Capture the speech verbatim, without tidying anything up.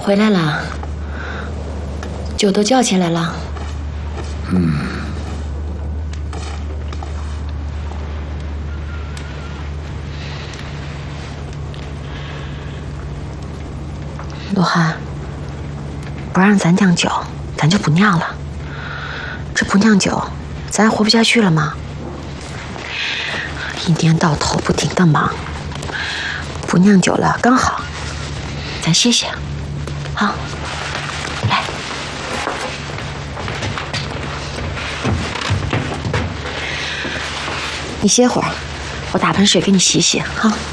回来了，酒都叫起来了。 嗯。 罗汉，不让咱酿酒，咱就不酿了。这不酿酒，咱还活不下去了吗？一年到头不停的忙，不酿酒了刚好，咱歇歇。好，来，你歇会儿，我打盆水给你洗洗哈。